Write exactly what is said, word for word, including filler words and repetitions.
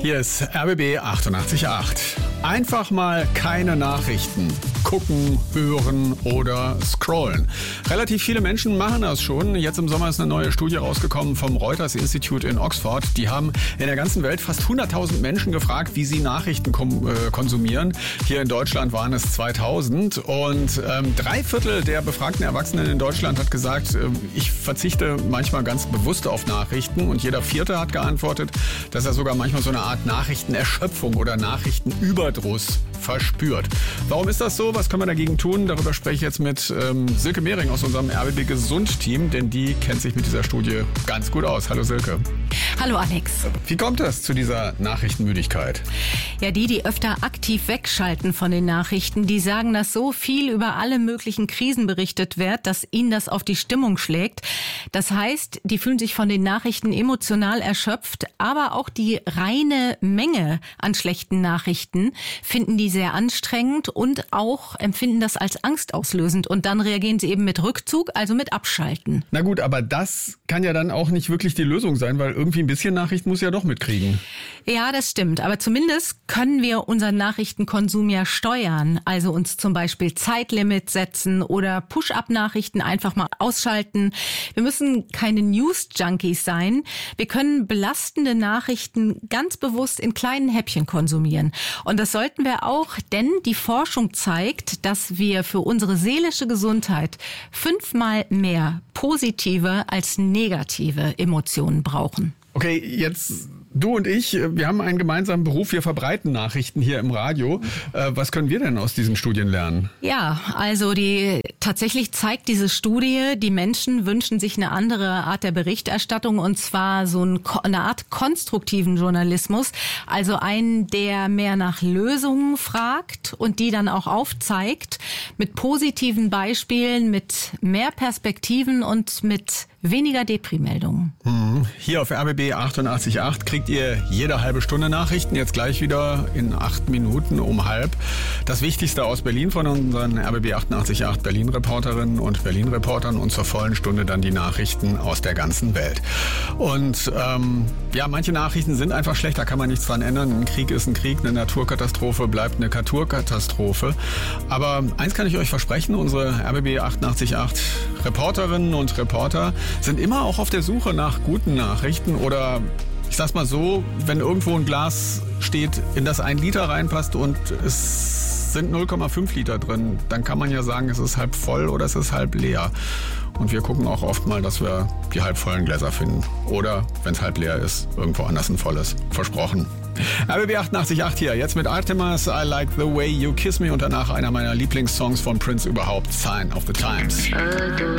Hier ist R B B achtundachtzig Komma acht. Einfach mal keine Nachrichten gucken, hören oder scrollen. Relativ viele Menschen machen das schon. Jetzt im Sommer ist eine neue Studie rausgekommen vom Reuters Institute in Oxford. Die haben in der ganzen Welt fast hunderttausend Menschen gefragt, wie sie Nachrichten kom- äh, konsumieren. Hier in Deutschland waren es zweitausend und ähm, drei Viertel der befragten Erwachsenen in Deutschland hat gesagt, äh, ich verzichte manchmal ganz bewusst auf Nachrichten, und jeder Vierte hat geantwortet, dass er sogar manchmal so eine Art Nachrichtenerschöpfung oder Nachrichtenüberdruss verspürt. Warum ist das so? Was können wir dagegen tun? Darüber spreche ich jetzt mit ähm, Silke Mehring aus unserem R B B Gesund-Team, denn die kennt sich mit dieser Studie ganz gut aus. Hallo Silke. Hallo Alex. Wie kommt es zu dieser Nachrichtenmüdigkeit? Ja, die, die öfter aktiv wegschalten von den Nachrichten, die sagen, dass so viel über alle möglichen Krisen berichtet wird, dass ihnen das auf die Stimmung schlägt. Das heißt, die fühlen sich von den Nachrichten emotional erschöpft, aber auch die reine Menge an schlechten Nachrichten finden die sehr anstrengend und auch empfinden das als angstauslösend. Und dann reagieren sie eben mit Rückzug, also mit Abschalten. Na gut, aber das kann ja dann auch nicht wirklich die Lösung sein, weil irgendwie ein bisschen Nachrichten muss ja doch mitkriegen. Ja, das stimmt. Aber zumindest können wir unseren Nachrichtenkonsum ja steuern. Also uns zum Beispiel Zeitlimit setzen oder Push-Up-Nachrichten einfach mal ausschalten. Wir müssen keine News-Junkies sein. Wir können belastende Nachrichten ganz bewusst in kleinen Häppchen konsumieren. Und das sollten wir auch, denn die Forschung zeigt, dass wir für unsere seelische Gesundheit fünfmal mehr positive als negative Emotionen brauchen. Okay, jetzt du und ich, wir haben einen gemeinsamen Beruf, wir verbreiten Nachrichten hier im Radio. Äh, was können wir denn aus diesen Studien lernen? Ja, also die tatsächlich zeigt diese Studie, die Menschen wünschen sich eine andere Art der Berichterstattung, und zwar so ein, eine Art konstruktiven Journalismus, also einen, der mehr nach Lösungen fragt und die dann auch aufzeigt, mit positiven Beispielen, mit mehr Perspektiven und mit weniger Depri-Meldungen. Mhm. Hier auf R B B achtundachtzig Komma acht kriegt ihr jede halbe Stunde Nachrichten, jetzt gleich wieder in acht Minuten um halb. Das Wichtigste aus Berlin von unseren R B B achtundachtzig Komma acht Berlin-Reporterinnen und Berlin-Reportern, und zur vollen Stunde dann die Nachrichten aus der ganzen Welt. Und ähm, ja, manche Nachrichten sind einfach schlecht, da kann man nichts dran ändern. Ein Krieg ist ein Krieg, eine Naturkatastrophe bleibt eine Naturkatastrophe. Aber eins kann ich euch versprechen, unsere R B B achtundachtzig Komma acht Reporterinnen und Reporter sind immer auch auf der Suche nach guten Nachrichten, oder ich sag's mal so, wenn irgendwo ein Glas steht, in das ein Liter reinpasst und es sind null Komma fünf Liter drin, dann kann man ja sagen, es ist halb voll oder es ist halb leer. Und wir gucken auch oft mal, dass wir die halb vollen Gläser finden. Oder, wenn es halb leer ist, irgendwo anders ein volles. Versprochen. R B B achtundachtzig Komma acht hier, jetzt mit Artemis, I Like the Way You Kiss Me, und danach einer meiner Lieblingssongs von Prince überhaupt, Sign of the Times.